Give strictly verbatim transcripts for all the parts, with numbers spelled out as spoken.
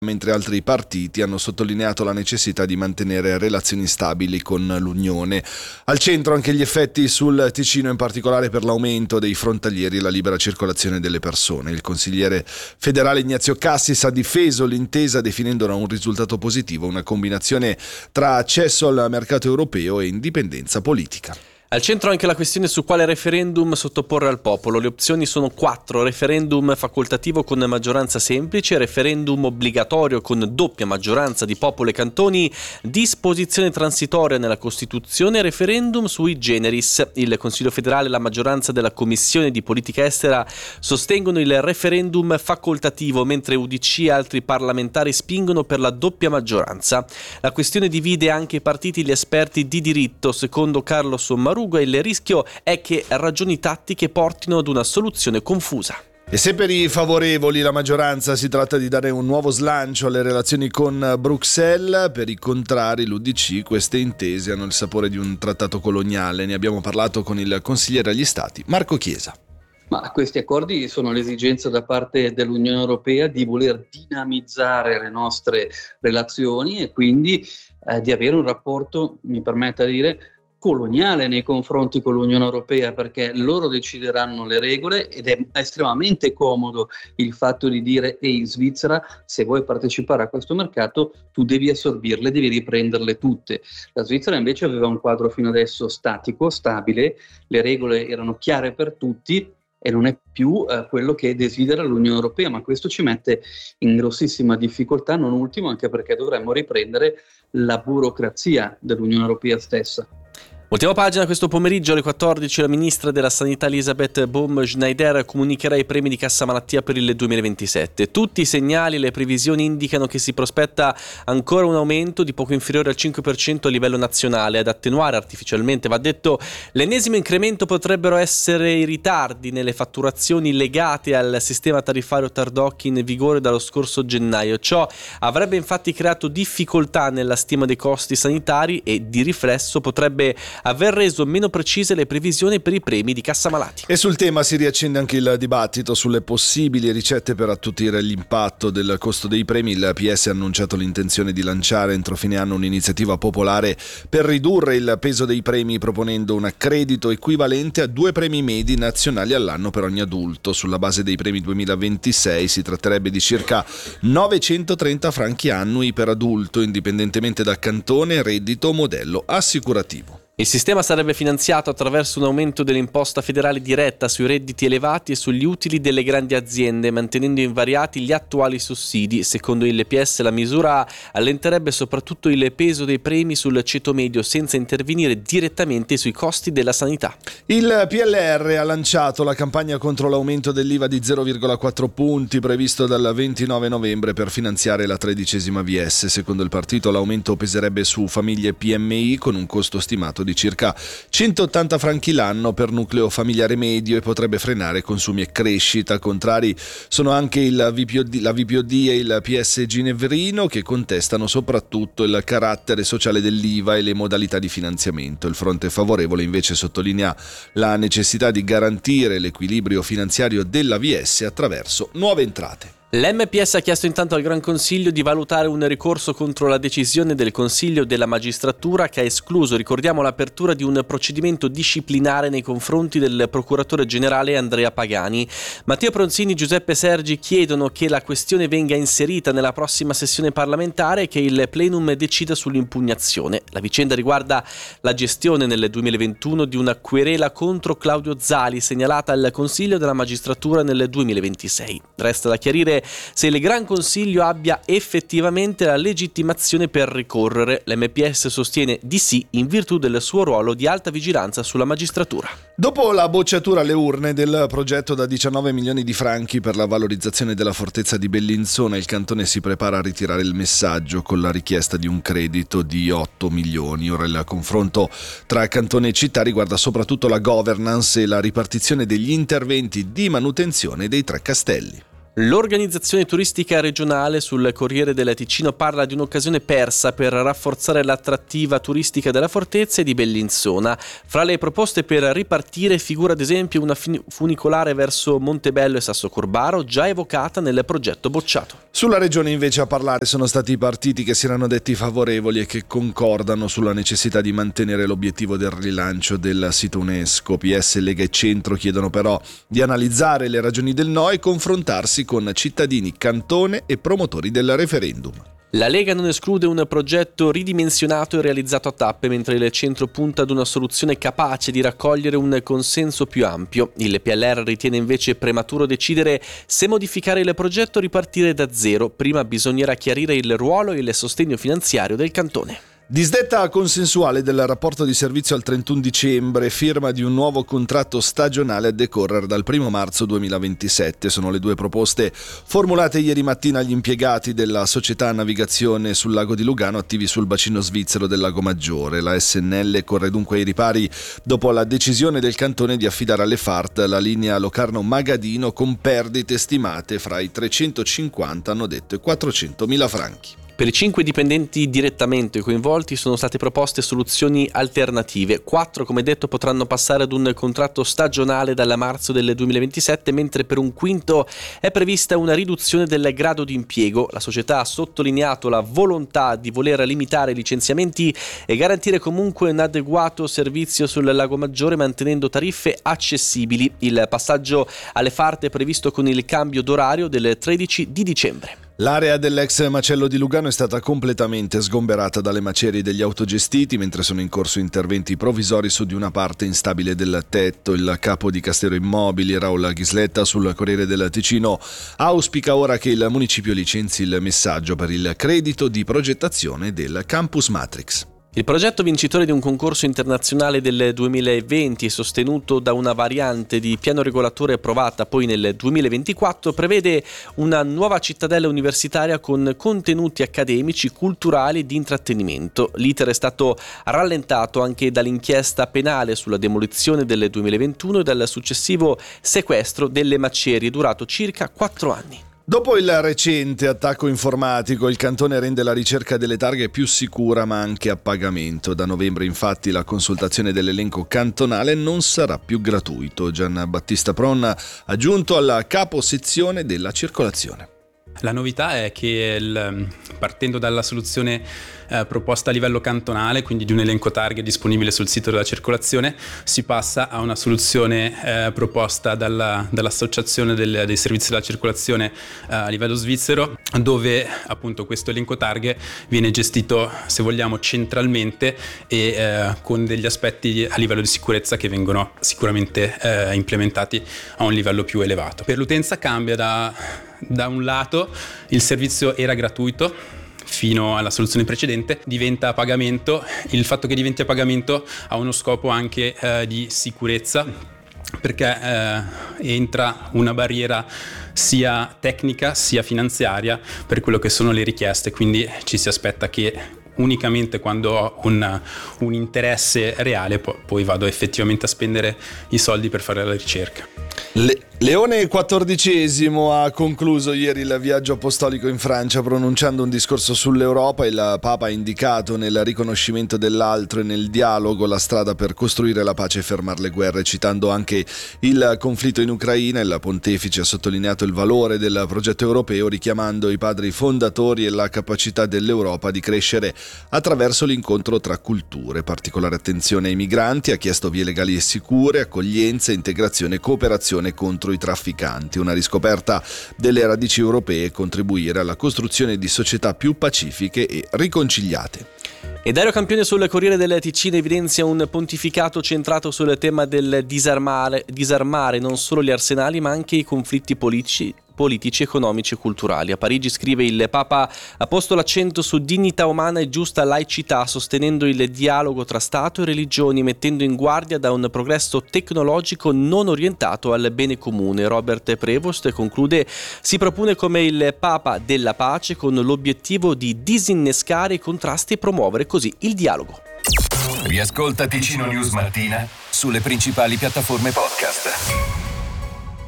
mentre altri partiti hanno sottolineato la necessità di mantenere relazioni stabili con l'Unione. Al centro anche gli effetti sul Ticino, in particolare per l'aumento dei frontalieri e la libera circolazione delle persone. Il consigliere federale Ignazio Cassis ha difeso l'intesa definendola un risultato positivo, una combinazione tra accesso al mercato europeo e indipendenza politica. Al centro anche la questione su quale referendum sottoporre al popolo. Le opzioni sono quattro: referendum facoltativo con maggioranza semplice, referendum obbligatorio con doppia maggioranza di popolo e cantoni, disposizione transitoria nella Costituzione, referendum sui generis. Il Consiglio federale e la maggioranza della Commissione di Politica Estera sostengono il referendum facoltativo, mentre U D C e altri parlamentari spingono per la doppia maggioranza. La questione divide anche i partiti e gli esperti di diritto. Secondo Carlo Sommaruga, il rischio è che ragioni tattiche portino ad una soluzione confusa. E se per i favorevoli la maggioranza si tratta di dare un nuovo slancio alle relazioni con Bruxelles, per i contrari l'U D C queste intese hanno il sapore di un trattato coloniale. Ne abbiamo parlato con il consigliere agli Stati Marco Chiesa. Ma questi accordi sono l'esigenza da parte dell'Unione Europea di voler dinamizzare le nostre relazioni e quindi eh, di avere un rapporto, mi permetta di dire, coloniale nei confronti con l'Unione Europea, perché loro decideranno le regole ed è estremamente comodo il fatto di dire: ehi Svizzera, se vuoi partecipare a questo mercato tu devi assorbirle, devi riprenderle tutte. La Svizzera invece aveva un quadro fino adesso statico, stabile, le regole erano chiare per tutti e non è più eh, quello che desidera l'Unione Europea, ma questo ci mette in grossissima difficoltà, non ultimo anche perché dovremmo riprendere la burocrazia dell'Unione Europea stessa. Ultima pagina questo pomeriggio alle quattordici la ministra della Sanità Elisabeth Baum-Schneider comunicherà i premi di cassa malattia per il duemilaventisette. Tutti i segnali e le previsioni indicano che si prospetta ancora un aumento di poco inferiore al cinque per cento a livello nazionale. Ad attenuare artificialmente, va detto, l'ennesimo incremento potrebbero essere i ritardi nelle fatturazioni legate al sistema tariffario Tardocchi in vigore dallo scorso gennaio. Ciò avrebbe infatti creato difficoltà nella stima dei costi sanitari e di riflesso potrebbe aver reso meno precise le previsioni per i premi di cassa malati. E sul tema si riaccende anche il dibattito sulle possibili ricette per attutire l'impatto del costo dei premi. Il P S ha annunciato l'intenzione di lanciare entro fine anno un'iniziativa popolare per ridurre il peso dei premi, proponendo un accredito equivalente a due premi medi nazionali all'anno per ogni adulto. Sulla base dei premi duemilaventisei si tratterebbe di circa novecentotrenta franchi annui per adulto, indipendentemente da cantone, reddito o modello assicurativo. Il sistema sarebbe finanziato attraverso un aumento dell'imposta federale diretta sui redditi elevati e sugli utili delle grandi aziende, mantenendo invariati gli attuali sussidi. Secondo il P S la misura allenterebbe soprattutto il peso dei premi sul ceto medio senza intervenire direttamente sui costi della sanità. Il P L R ha lanciato la campagna contro l'aumento dell'I V A di zero virgola quattro punti previsto dal ventinove novembre per finanziare la tredicesima V S. Secondo il partito l'aumento peserebbe su famiglie e P M I con un costo stimato di circa centottanta franchi l'anno per nucleo familiare medio e potrebbe frenare consumi e crescita. Contrari sono anche il V P O D, la V P O D e il P S Ginevrino, che contestano soprattutto il carattere sociale dell'I V A e le modalità di finanziamento. Il fronte favorevole invece sottolinea la necessità di garantire l'equilibrio finanziario della V S attraverso nuove entrate. L'M P S ha chiesto intanto al Gran Consiglio di valutare un ricorso contro la decisione del Consiglio della Magistratura che ha escluso, ricordiamo, l'apertura di un procedimento disciplinare nei confronti del procuratore generale Andrea Pagani. Matteo Pronzini e Giuseppe Sergi chiedono che la questione venga inserita nella prossima sessione parlamentare e che il plenum decida sull'impugnazione. La vicenda riguarda la gestione nel duemilaventuno di una querela contro Claudio Zali segnalata al Consiglio della Magistratura nel duemilaventisei. Resta da chiarire se il Gran Consiglio abbia effettivamente la legittimazione per ricorrere. L'M P S sostiene di sì in virtù del suo ruolo di alta vigilanza sulla magistratura. Dopo la bocciatura alle urne del progetto da diciannove milioni di franchi per la valorizzazione della fortezza di Bellinzona, il cantone si prepara a ritirare il messaggio con la richiesta di un credito di otto milioni. Ora il confronto tra cantone e città riguarda soprattutto la governance e la ripartizione degli interventi di manutenzione dei tre castelli. L'organizzazione turistica regionale sul Corriere del Ticino parla di un'occasione persa per rafforzare l'attrattiva turistica della fortezza e di Bellinzona. Fra le proposte per ripartire figura ad esempio una funicolare verso Montebello e Sassocorbaro, già evocata nel progetto bocciato. Sulla regione invece a parlare sono stati i partiti che si erano detti favorevoli e che concordano sulla necessità di mantenere l'obiettivo del rilancio del sito UNESCO. P S, Lega e Centro chiedono però di analizzare le ragioni del no e confrontarsi con cittadini, cantone e promotori del referendum. La Lega non esclude un progetto ridimensionato e realizzato a tappe, mentre il centro punta ad una soluzione capace di raccogliere un consenso più ampio. Il P L R ritiene invece prematuro decidere se modificare il progetto o ripartire da zero. Prima bisognerà chiarire il ruolo e il sostegno finanziario del cantone. Disdetta consensuale del rapporto di servizio al trentuno dicembre, firma di un nuovo contratto stagionale a decorrere dal primo marzo duemilaventisette. Sono le due proposte formulate ieri mattina agli impiegati della società navigazione sul lago di Lugano attivi sul bacino svizzero del Lago Maggiore. La S N L corre dunque ai ripari dopo la decisione del cantone di affidare alle F A R T la linea Locarno-Magadino con perdite stimate fra i trecentocinquanta, hanno detto, e quattrocentomila franchi. Per i cinque dipendenti direttamente coinvolti sono state proposte soluzioni alternative. Quattro, come detto, potranno passare ad un contratto stagionale dal marzo del duemilaventisette, mentre per un quinto è prevista una riduzione del grado di impiego. La società ha sottolineato la volontà di voler limitare i licenziamenti e garantire comunque un adeguato servizio sul Lago Maggiore mantenendo tariffe accessibili. Il passaggio alle F A R T è previsto con il cambio d'orario del tredici di dicembre. L'area dell'ex macello di Lugano è stata completamente sgomberata dalle macerie degli autogestiti, mentre sono in corso interventi provvisori su di una parte instabile del tetto. Il capo di Castero Immobili, Raul Ghisletta, sul Corriere del Ticino auspica ora che il municipio licenzi il messaggio per il credito di progettazione del Campus Matrix. Il progetto vincitore di un concorso internazionale del duemilaventi, sostenuto da una variante di piano regolatore approvata poi nel duemilaventiquattro, prevede una nuova cittadella universitaria con contenuti accademici, culturali e di intrattenimento. L'iter è stato rallentato anche dall'inchiesta penale sulla demolizione del duemilaventuno e dal successivo sequestro delle macerie, durato circa quattro anni. Dopo il recente attacco informatico, il cantone rende la ricerca delle targhe più sicura ma anche a pagamento. Da novembre infatti la consultazione dell'elenco cantonale non sarà più gratuito. Gian Battista Pronna ha aggiunto alla capo sezione della circolazione. La novità è che il, partendo dalla soluzione eh, proposta a livello cantonale, quindi di un elenco targhe disponibile sul sito della circolazione, si passa a una soluzione eh, proposta dalla, dall'associazione del, dei servizi della circolazione eh, a livello svizzero, dove appunto questo elenco targhe viene gestito, se vogliamo, centralmente e eh, con degli aspetti a livello di sicurezza che vengono sicuramente eh, implementati a un livello più elevato. Per l'utenza cambia da Da un lato il servizio era gratuito fino alla soluzione precedente, diventa a pagamento. Il fatto che diventi a pagamento ha uno scopo anche eh, di sicurezza, perché eh, entra una barriera sia tecnica sia finanziaria per quello che sono le richieste, quindi ci si aspetta che unicamente quando ho un, un interesse reale po- poi vado effettivamente a spendere i soldi per fare la ricerca. Le- Leone quattordicesimo ha concluso ieri il viaggio apostolico in Francia pronunciando un discorso sull'Europa. Il Papa ha indicato nel riconoscimento dell'altro e nel dialogo la strada per costruire la pace e fermare le guerre. Citando anche il conflitto in Ucraina, il pontefice ha sottolineato il valore del progetto europeo, richiamando i padri fondatori e la capacità dell'Europa di crescere attraverso l'incontro tra culture. Particolare attenzione ai migranti, ha chiesto vie legali e sicure, accoglienza, integrazione e cooperazione contro i trafficanti, una riscoperta delle radici europee e contribuire alla costruzione di società più pacifiche e riconciliate. E Dario Campione sul Corriere del Ticino evidenzia un pontificato centrato sul tema del disarmare, disarmare non solo gli arsenali ma anche i conflitti politici politici, economici e culturali. A Parigi, scrive, il Papa ha posto l'accento su dignità umana e giusta laicità, sostenendo il dialogo tra Stato e religioni, mettendo in guardia da un progresso tecnologico non orientato al bene comune. Robert Prevost, conclude, si propone come il Papa della pace con l'obiettivo di disinnescare i contrasti e promuovere così il dialogo. Riascolta Ticino News Mattina sulle principali piattaforme podcast.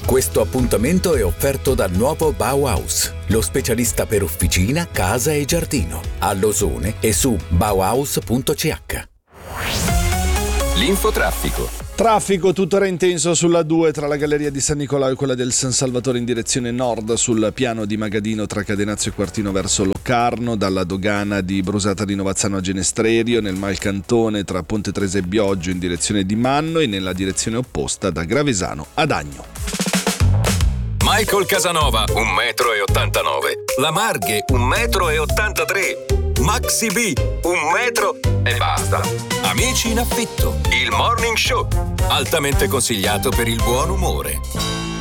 Questo appuntamento è offerto dal nuovo Bauhaus, lo specialista per officina, casa e giardino, a Losone e su bauhaus punto c h. L'infotraffico. Traffico tuttora intenso sulla due tra la galleria di San Nicolao e quella del San Salvatore in direzione nord, sul piano di Magadino tra Cadenazzo e Quartino verso Locarno, dalla dogana di Brusata di Novazzano a Genestrerio, nel Malcantone tra Ponte Tresa e Bioggio in direzione di Manno e nella direzione opposta da Gravesano ad Agno. Michael Casanova, un metro e ottantanove. La Marghe, un metro e ottantatré. Maxi B, un metro e basta. Amici in affitto, il morning show, altamente consigliato per il buon umore.